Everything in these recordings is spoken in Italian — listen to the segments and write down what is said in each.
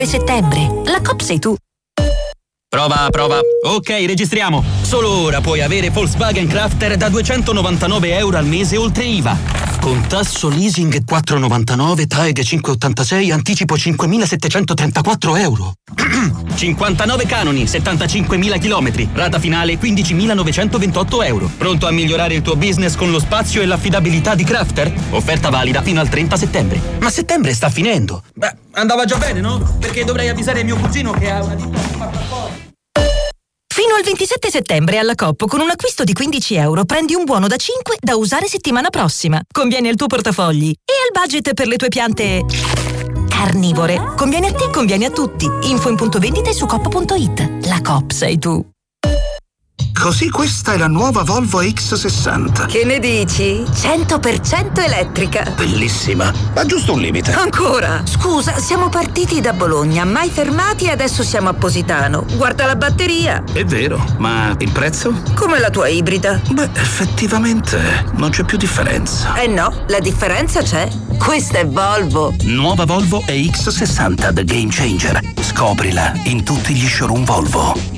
settembre. La Coop sei tu. Prova. Ok, registriamo. Solo ora puoi avere Volkswagen Crafter da €299 al mese oltre IVA. Con tasso leasing 4,99, TAEG 5,86, anticipo €5.734. 59 canoni, 75.000 chilometri, rata finale €15.928. Pronto a migliorare il tuo business con lo spazio e l'affidabilità di Crafter? Offerta valida fino al 30 settembre. Ma settembre sta finendo. Beh, andava già bene, no? Perché dovrei avvisare mio cugino che ha una ditta di portafoglio. Fino al 27 settembre alla Coop con un acquisto di €15 prendi un buono da 5 da usare settimana prossima. Conviene al tuo portafogli e al budget per le tue piante carnivore. Conviene a te, conviene a tutti. Info in punto vendita e su coop.it. La Coop sei tu. Così questa è la nuova Volvo X60. Che ne dici? 100% elettrica. Bellissima, ma giusto un limite. Ancora? Scusa, siamo partiti da Bologna, mai fermati e adesso siamo a Positano. Guarda la batteria. È vero, ma il prezzo? Come la tua ibrida. Beh, effettivamente non c'è più differenza. Eh no, la differenza c'è. Questa è Volvo. Nuova Volvo EX60 The Game Changer. Scoprila in tutti gli showroom Volvo.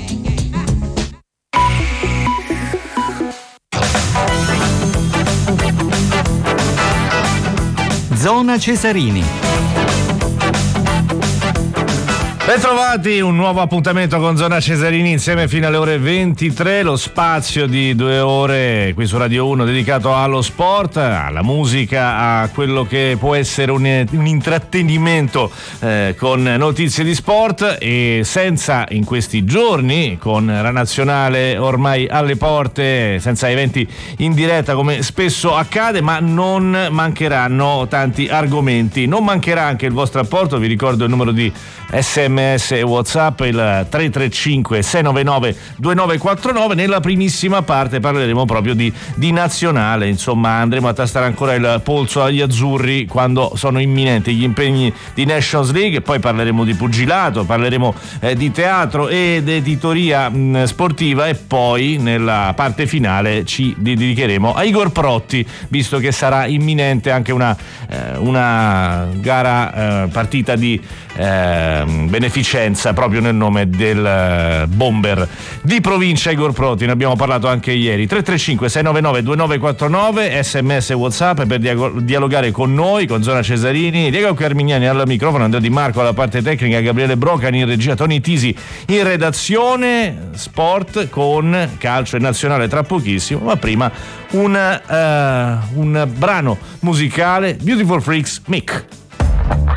Zona Cesarini. Bentrovati, un nuovo appuntamento con Zona Cesarini insieme fino alle ore 23, lo spazio di 2 ore qui su Radio 1 dedicato allo sport, alla musica, a quello che può essere un intrattenimento con notizie di sport, e senza in questi giorni, con la nazionale ormai alle porte, senza eventi in diretta come spesso accade, ma non mancheranno tanti argomenti, non mancherà anche il vostro apporto. Vi ricordo il numero di SMS e WhatsApp, il 335 699 2949. Nella primissima parte parleremo proprio di nazionale, insomma andremo a tastare ancora il polso agli azzurri quando sono imminenti gli impegni di Nations League, poi parleremo di pugilato, parleremo di teatro ed editoria sportiva, e poi nella parte finale ci dedicheremo a Igor Protti, visto che sarà imminente anche una gara, partita di beneficenza proprio nel nome del bomber di provincia Igor Protti. Ne abbiamo parlato anche ieri. 335 699 2949, SMS e WhatsApp per dialogare con noi, con Zona Cesarini. Diego Carmignani al microfono, Andrea Di Marco alla parte tecnica, Gabriele Brocani in regia, Tony Tisi in redazione. Sport con calcio e nazionale tra pochissimo, ma prima un brano musicale, Beautiful Freaks, Mick.